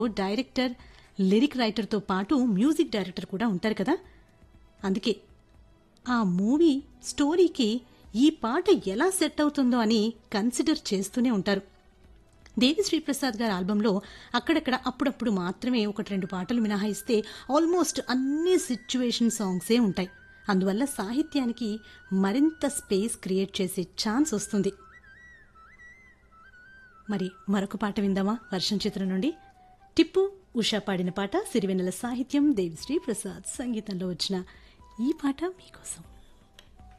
Director, lyric రైటర్తో పాటు music director కూడా ఉంటారు కదా. అందుకే ఆ మూవీ స్టోరీకి ఈ పాట ఎలా సెట్ అవుతుందో అని కన్సిడర్ చేస్తూనే ఉంటారు. దేవిశ్రీ ప్రసాద్ గారి ఆల్బంలో అక్కడక్కడ అప్పుడప్పుడు మాత్రమే ఒకటి రెండు పాటలు మినహాయిస్తే ఆల్మోస్ట్ అన్ని సిచ్యువేషన్ సాంగ్సే ఉంటాయి. అందువల్ల సాహిత్యానికి మరింత స్పేస్ క్రియేట్ చేసే ఛాన్స్ వస్తుంది. మరి మరొక పాట విందామా? వర్షం చిత్రం నుండి టిప్పు ఉషా పాడిన పాట, సిరివెన్నెల సాహిత్యం, దేవిశ్రీ ప్రసాద్ సంగీతంలో వచ్చిన ఈ పాట మీకోసం.